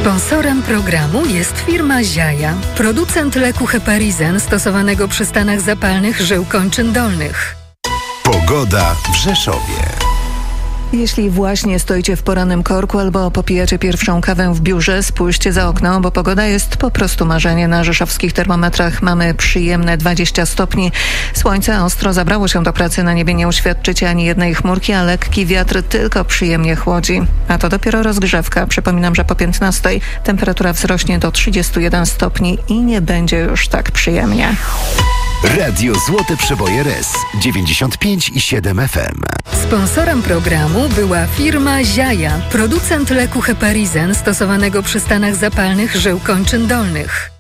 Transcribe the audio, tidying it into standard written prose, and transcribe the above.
Sponsorem programu jest firma Ziaja, producent leku Heparizen stosowanego przy stanach zapalnych żył kończyn dolnych. Pogoda w Rzeszowie. Jeśli właśnie stoicie w porannym korku albo popijacie pierwszą kawę w biurze, spójrzcie za okno, bo pogoda jest po prostu marzenie. Na rzeszowskich termometrach mamy przyjemne 20 stopni. Słońce ostro zabrało się do pracy, na niebie nie uświadczycie ani jednej chmurki, a lekki wiatr tylko przyjemnie chłodzi. A to dopiero rozgrzewka. Przypominam, że po 15 temperatura wzrośnie do 31 stopni i nie będzie już tak przyjemnie. Radio Złote Przeboje RS 95,7 FM. Sponsorem programu była firma Ziaja, producent leku Heparizen stosowanego przy stanach zapalnych żył kończyn dolnych.